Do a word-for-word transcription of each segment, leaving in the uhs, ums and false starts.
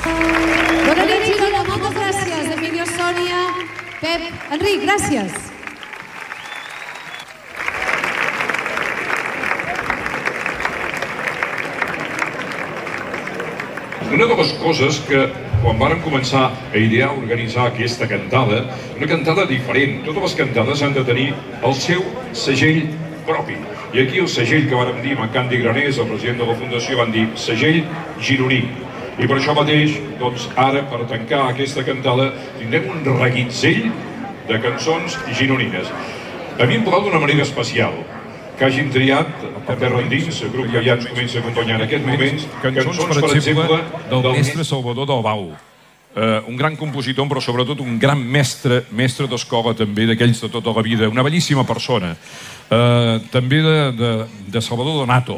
Bona nit, Girona. Moltes gràcies, Emilio, Sònia, Pep, Enric, gràcies. Una de les coses que, quan vàrem començar a idear, a organitzar aquesta cantada, una cantada diferent. Totes les cantades han de tenir el seu segell propi. I aquí el segell que vàrem dir amb en Candi Granés, el president de la Fundació, van dir segell gironí. I per això mateix, doncs ara, per tancar aquesta cantada, tindrem un reguitzell de cançons gironines. A mi em plau d'una manera especial que hagin triat a Terra Endins, el grup que ja ens comença a acompanyar en aquests moments, cançons, per exemple, del mestre Salvador Dalbau. Un gran compositor, però sobretot un gran mestre, mestre d'escola també, d'aquells de tota la vida, una bellíssima persona. També de Salvador Donato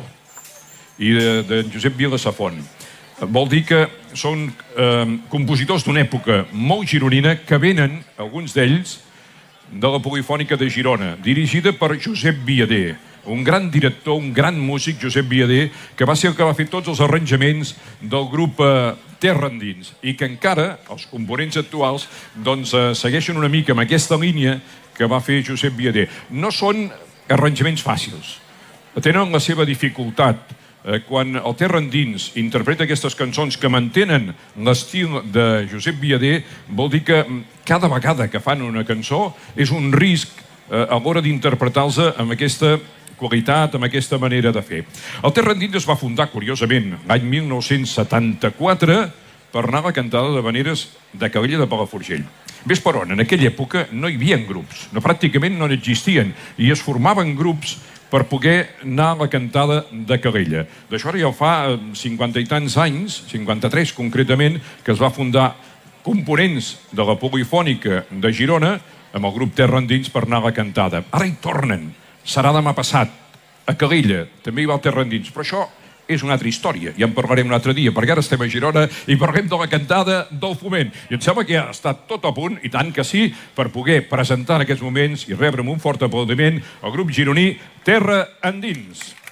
i de Josep Vila Safont. Vol dir que són compositors d'una època molt gironina que venen, alguns d'ells, de la Polifònica de Girona, dirigida per Josep Viader, un gran director, un gran músic, Josep Viader, que va ser el que va fer tots els arranjaments del grup Terra Endins i que encara, els components actuals, doncs segueixen una mica amb aquesta línia que va fer Josep Viader. No són arranjaments fàcils, tenen la seva dificultat. Quan el Terra Endins interpreta aquestes cançons que mantenen l'estil de Josep Viader, vol dir que cada vegada que fan una cançó és un risc a l'hora d'interpretar-los amb aquesta qualitat, amb aquesta manera de fer. El Terra Endins es va fundar, curiosament, l'any mil nou-cents setanta-quatre per anar a la cantada d'havaneres de Calella de Palafrugell. Ves per on, en aquella època no hi havia grups, pràcticament no n'existien, i es formaven grups per poder anar a la cantada de Calella. D'això ara ja fa cinquanta i tants anys, cinquanta-tres concretament, que es va fundar components de la Polifònica de Girona amb el grup Terra Endins per anar a la cantada. Ara hi tornen, serà demà passat, a Calella, també hi va el Terra Endins, però això és una altra història, ja en parlarem un altre dia, perquè ara estem a Girona i parlem de la cantada del Foment. I em sembla que ja està tot a punt, i tant que sí, per poder presentar en aquests moments i rebre amb un fort aplaudiment el grup gironí Terra Endins.